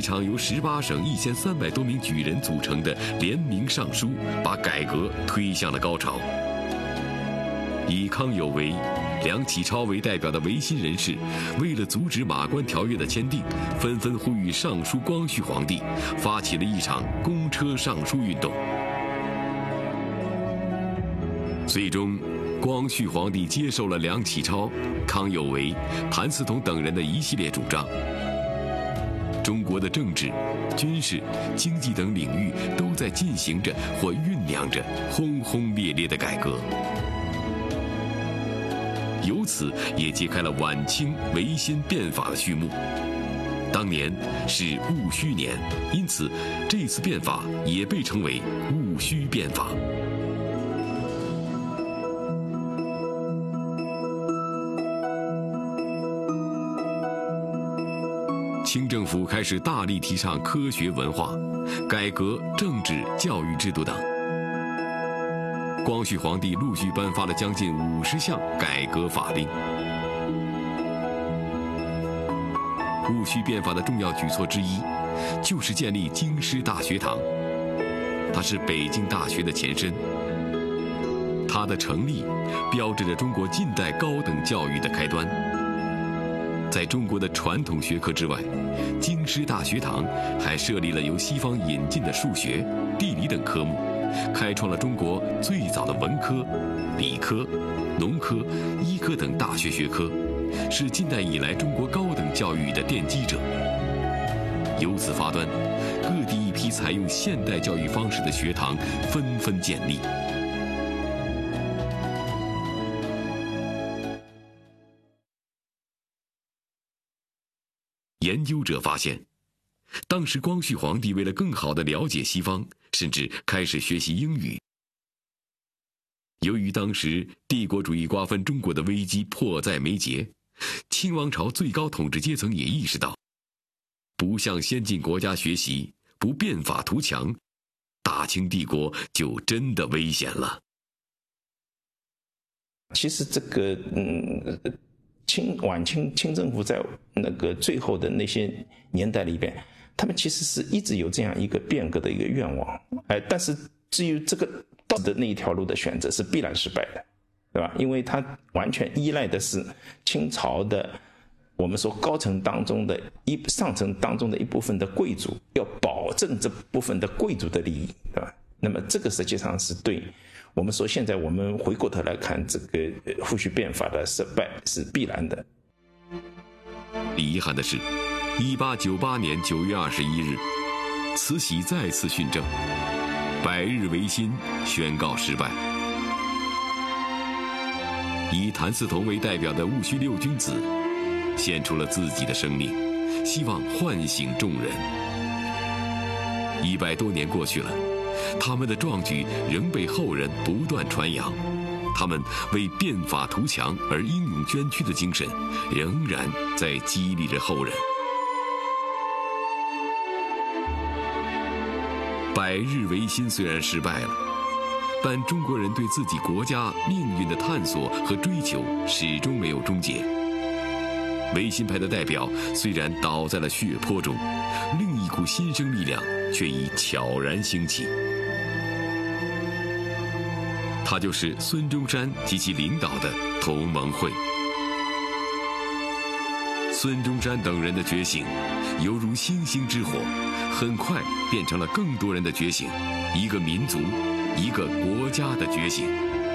场由18省1300多名举人组成的联名上书，把改革推向了高潮。以康有为、梁启超为代表的维新人士，为了阻止马关条约的签订，纷纷呼吁上书光绪皇帝，发起了一场公车上书运动。最终，光绪皇帝接受了梁启超、康有为、谭嗣同等人的一系列主张。中国的政治、军事、经济等领域都在进行着或酝酿着轰轰烈烈的改革。由此也揭开了晚清维新变法的序幕。当年是戊戌年，因此这次变法也被称为戊戌变法。清政府开始大力提倡科学文化，改革政治教育制度等。光绪皇帝陆续颁发了将近50项改革法令。戊戌变法的重要举措之一，就是建立京师大学堂，它是北京大学的前身。它的成立，标志着中国近代高等教育的开端。在中国的传统学科之外，京师大学堂还设立了由西方引进的数学、地理等科目，开创了中国最早的文科、理科、农科、医科等大学学科，是近代以来中国高等教育的奠基者。由此发端，各地一批采用现代教育方式的学堂纷纷建立。研究者发现，当时光绪皇帝为了更好地了解西方，甚至开始学习英语。由于当时帝国主义瓜分中国的危机迫在眉睫，清王朝最高统治阶层也意识到，不向先进国家学习，不变法图强，大清帝国就真的危险了。 其实这个晚清政府在那个最后的那些年代里边，他们其实是一直有这样一个变革的一个愿望，但是至于这个道的那一条路的选择是必然失败的，对吧？因为它完全依赖的是清朝的我们说高层当中的上层当中的一部分的贵族，要保证这部分的贵族的利益，对吧？那么这个实际上是对我们说现在我们回过头来看这个戊戌变法的失败是必然的。 遗憾的是，1898年9月21日，慈禧再次训政，百日维新宣告失败。以谭嗣同为代表的戊戌六君子献出了自己的生命，希望唤醒众人。100多年过去了，他们的壮举仍被后人不断传扬，他们为变法图强而英勇捐躯的精神，仍然在激励着后人。百日维新虽然失败了，但中国人对自己国家命运的探索和追求始终没有终结。维新派的代表虽然倒在了血泊中，另一股新生力量却已悄然兴起。他就是孙中山及其领导的同盟会。孙中山等人的觉醒，犹如星星之火，很快变成了更多人的觉醒，一个民族、一个国家的觉醒。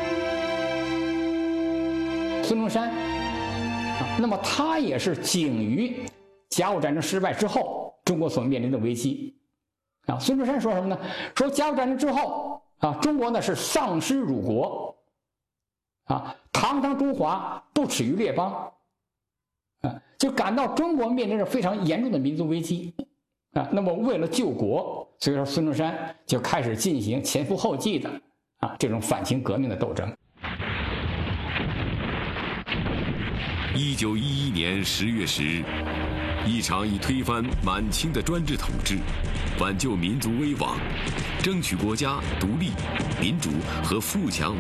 孙中山，那么他也是警于甲午战争失败之后中国所面临的危机。孙中山说什么呢？说甲午战争之后中国呢是丧失辱国，堂堂中华不耻于列邦，就感到中国面临着非常严重的民族危机，那么为了救国，所以说孙中山就开始进行前赴后继的这种反清革命的斗争。 1911年10月10日，一场以推翻满清的专制统治，挽救民族危亡，争取国家独立、民主和富强